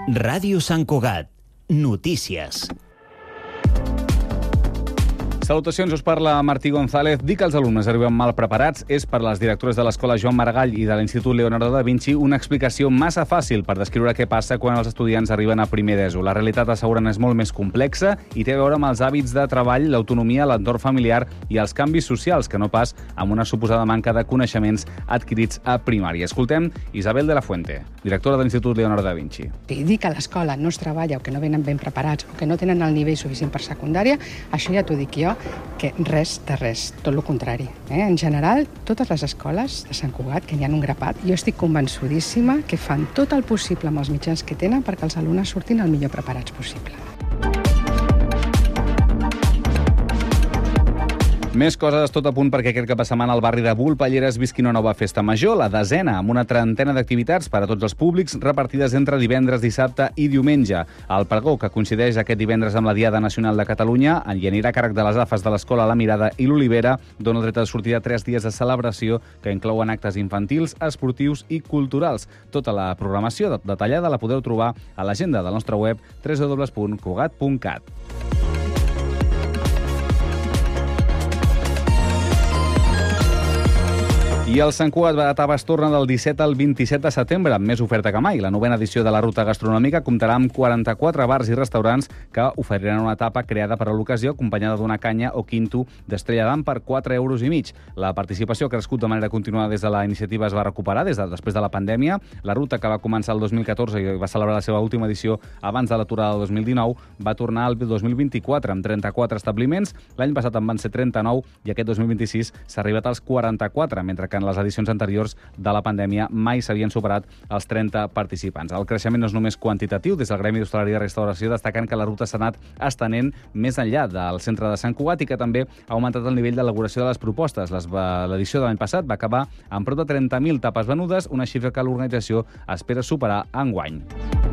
Ràdio Sant Cugat. Notícies. Salutacions, us parla Martí González. Dir que els alumnes arriben mal preparats és per les directores de l'Escola Joan Maragall i de l'Institut Leonardo da Vinci una explicació massa fàcil per descriure què passa quan els estudiants arriben a primer d'ESO. La realitat, asseguren, és molt més complexa i té a veure amb els hàbits de treball, l'autonomia, l'entorn familiar i els canvis socials, que no pas amb una suposada manca de coneixements adquirits a primària. Escoltem Isabel de la Fuente, directora de l'Institut Leonardo da Vinci. Dir que a l'escola no es treballa o que no venen ben preparats o que no tenen el nivell suficient per secundària, això ja t'ho dic jo, que res de res, tot el contrari. En general, totes les escoles de Sant Cugat, que n'hi ha un grapat, jo estic convençudíssima que fan tot el possible amb els mitjans que tenen perquè els alumnes surtin el millor preparats possible. Més coses tot a punt perquè aquest cap de setmana al barri de Vulpellaires visqui una nova festa major, la 10ª, amb una trentena d'activitats per a tots els públics repartides entre divendres, dissabte i diumenge. El pregó, que coincideix aquest divendres amb la Diada Nacional de Catalunya, i anirà a càrrec de les AFES de l'Escola La Mirada i l'Olivera, dona el dret de sortida 3 dies de celebració que inclouen actes infantils, esportius i culturals. Tota la programació detallada la podeu trobar a l'agenda del nostre web www.cugat.cat. I el Sant Cugat Baratava es torna del 17 al 27 de setembre, amb més oferta que mai. La 9ª edició de la ruta gastronòmica comptarà amb 44 bars i restaurants que oferiran una etapa creada per a l'ocasió, acompanyada d'una canya o quinto d'Estrella d'Am per 4,5 €. La participació ha crescut de manera continuada des de la iniciativa es va recuperar després de la pandèmia. La ruta, que va començar el 2014 i va celebrar la seva última edició abans de l'aturada del 2019, va tornar al 2024 amb 34 establiments. L'any passat en van ser 39 i aquest 2026 s'ha arribat als 44, mentre que en les edicions anteriors de la pandèmia mai s'havien superat els 30 participants. El creixement no és només quantitatiu. Des del Gremi d'Hostaleria i Restauració destaquen que la ruta s'ha anat estenent més enllà del centre de Sant Cugat i que també ha augmentat el nivell d'elaboració de les propostes. L'edició de l'any passat va acabar amb prop de 30.000 tapes venudes, una xifra que l'organització espera superar enguany.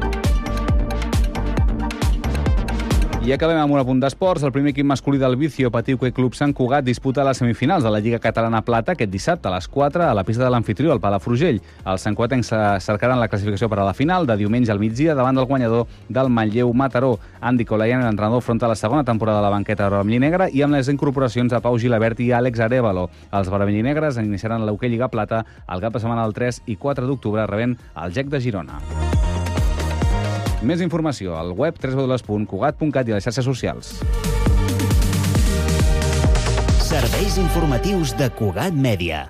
I acabem amb un apunt d'esports. El primer equip masculí del Vicio Patiuque Club Sant Cugat disputa les semifinals de la Lliga Catalana Plata aquest dissabte a les 4 a la pista de l'Amfitrió, al Palafrugell. Els santcugatencs cercaran la classificació per a la final de diumenge al migdia davant del guanyador del Manlleu Mataró. Andy Colayan, l'entrenador, afronta la segona temporada de la banqueta vermell-i-negra i amb les incorporacions a Pau Gilabert i Àlex Arévalo. Els vermell-i-negres iniciaran l'Hoquei Lliga Plata el cap de setmana del 3 i 4 d'octubre rebent el GEC de Girona. Més informació al web www.cugat.cat i a les xarxes socials. Serveis informatius de Cugat Mèdia.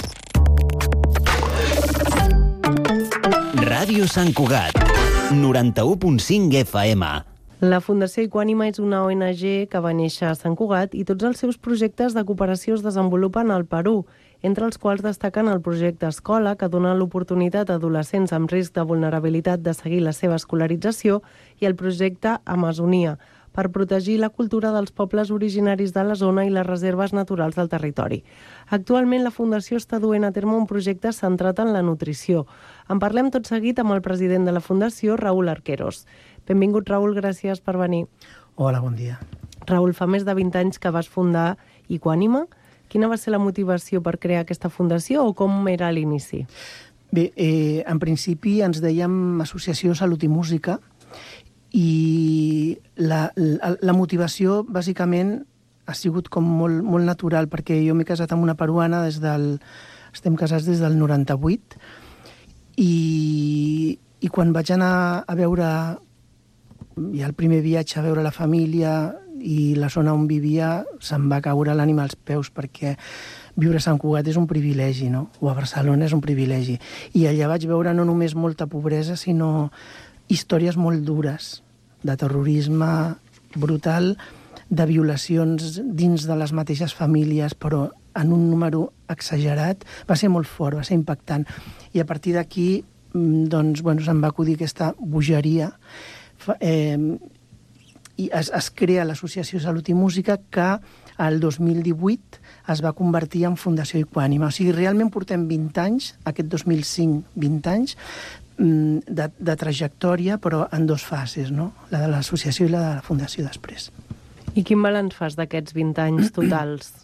Ràdio Sant Cugat, 91.5 FM. La Fundació Equànima és una ONG que va néixer a Sant Cugat i tots els seus projectes de cooperació es desenvolupen al Perú, entre els quals destaquen el projecte Escola, que dona l'oportunitat a adolescents amb risc de vulnerabilitat de seguir la seva escolarització, i el projecte Amazonia, per protegir la cultura dels pobles originaris de la zona i les reserves naturals del territori. Actualment, la Fundació està duent a terme un projecte centrat en la nutrició. En parlem tot seguit amb el president de la Fundació, Raúl Arqueros. Benvingut, Raúl, gràcies per venir. Hola, bon dia. Raúl, fa més de 20 anys que vas fundar Equànima. Quina va ser la motivació per crear aquesta fundació o com era l'inici? Bé, en principi ens dèiem Associació Salut i Música i la motivació bàsicament ha sigut com molt natural perquè jo m'he casat amb una peruana estem casats des del 98 i quan vaig anar a veure ja el primer viatge a veure la família i la zona on vivia se'm va caure l'ànima als peus perquè viure a Sant Cugat és un privilegi, no? O a Barcelona és un privilegi. I allà vaig veure no només molta pobresa, sinó històries molt dures, de terrorisme brutal, de violacions dins de les mateixes famílies, però en un número exagerat. Va ser molt fort, va ser impactant. I a partir d'aquí, doncs, se'm va acudir aquesta bogeria i es crea l'Associació Salut i Música que el 2018 es va convertir en Fundació Equànima. O sigui, realment portem 20 anys, aquest 2005, 20 anys, de trajectòria, però en dues fases, no? La de l'associació i la de la fundació després. I quin balanç fas d'aquests 20 anys totals?